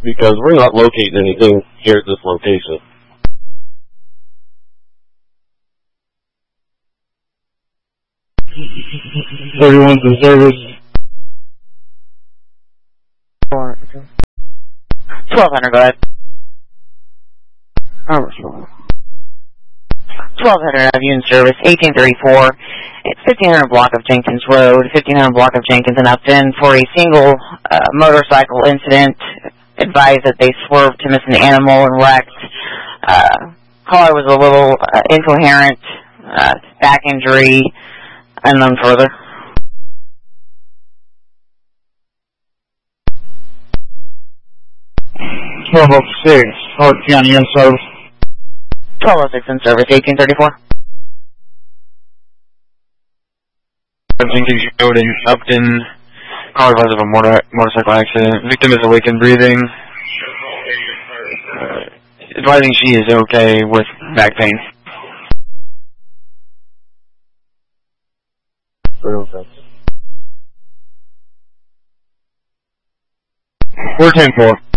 because we're not locating anything here at this location. Everyone's in service. 1200, go ahead. 1200, have you in service, 1834. It's 1500 block of Jenkins Road, 1500 block of Jenkins and Upton for a single motorcycle incident. Advised that they swerved to miss an animal and wrecked. Caller was a little incoherent, back injury, and none further. 1206, Hart County in service. 1206 in service, 1834. Jenkins Road in Upton. Caller advised of a motorcycle accident. Victim is awake and breathing. Advising she is okay with back pain. 306. We're 10-4.